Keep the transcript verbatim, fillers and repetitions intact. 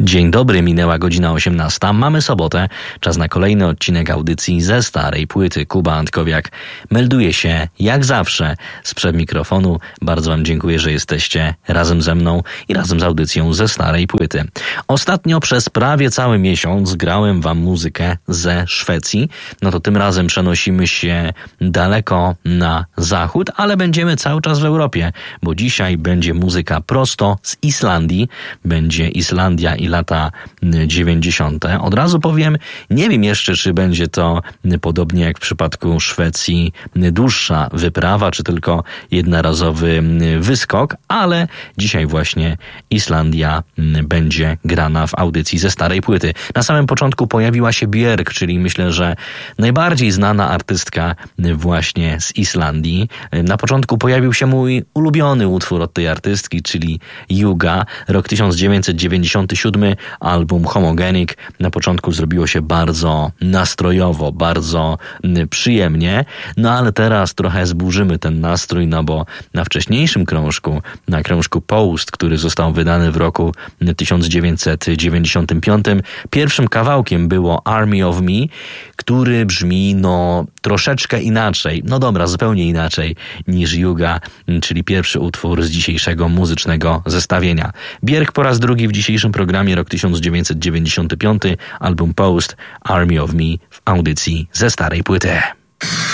Dzień dobry, minęła godzina osiemnasta. Mamy sobotę. Czas na kolejny odcinek audycji ze starej płyty. Kuba Antkowiak melduje się, jak zawsze, sprzed mikrofonu. Bardzo wam dziękuję, że jesteście razem ze mną i razem z audycją ze starej płyty. Ostatnio przez prawie cały miesiąc grałem wam muzykę ze Szwecji. No to tym razem przenosimy się daleko na zachód, ale będziemy cały czas w Europie, bo dzisiaj będzie muzyka prosto z Islandii. Będzie Islandia i lata dziewięćdziesiąte. Od razu powiem, nie wiem jeszcze, czy będzie to podobnie jak w przypadku Szwecji dłuższa wyprawa, czy tylko jednorazowy wyskok, ale dzisiaj właśnie Islandia będzie grana w audycji ze starej płyty. Na samym początku pojawiła się Björk, czyli myślę, że najbardziej znana artystka właśnie z Islandii. Na początku pojawił się mój ulubiony utwór od tej artystki, czyli Juga, rok tysiąc dziewięćset dziewięćdziesiąty siódmy, album Homogenic. Na początku zrobiło się bardzo nastrojowo, bardzo przyjemnie, no ale teraz trochę zburzymy ten nastrój, no bo na wcześniejszym krążku, na krążku Post, który został wydany w roku tysiąc dziewięćset dziewięćdziesiątym piątym, pierwszym kawałkiem było Army of Me, który brzmi no troszeczkę inaczej, no dobra, zupełnie inaczej niż Juga, czyli pierwszy utwór z dzisiejszego muzycznego zestawienia. Björk po raz drugi w dzisiejszym programie, rok tysiąc dziewięćset dziewięćdziesiąty piąty, album Post, Army of Me w audycji ze starej płyty.